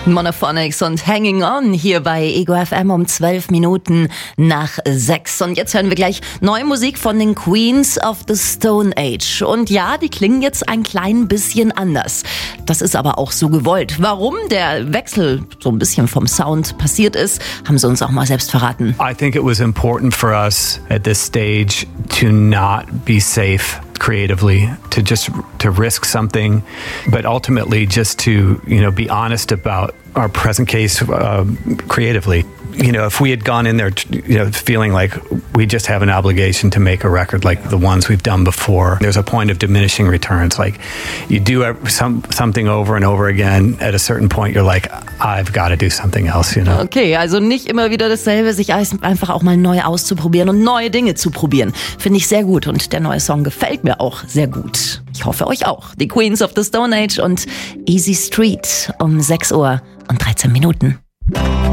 Monophonics und Hanging On hier bei Ego FM um 12 Minuten nach 6. Und jetzt hören wir gleich neue Musik von den Queens of the Stone Age. Und ja, die klingen jetzt ein klein bisschen anders. Das ist aber auch so gewollt. Warum der Wechsel so ein bisschen vom Sound passiert ist, haben sie uns auch mal selbst verraten. I think it was important for us at this stage to not be safe creatively, to risk something, but ultimately just to, be honest about our present case creatively. If we had gone in there, feeling like we just have an obligation to make a record like the ones we've done before, there's a point of diminishing returns. Like you do something over and over again, at a certain point you're like, I've got to do something else, Okay, also nicht immer wieder dasselbe, sich einfach auch mal neu auszuprobieren und neue Dinge zu probieren. Finde ich sehr gut und der neue Song gefällt mir auch sehr gut. Ich hoffe euch auch. Die Queens of the Stone Age und Easy Street um 6 Uhr und 13 Minuten.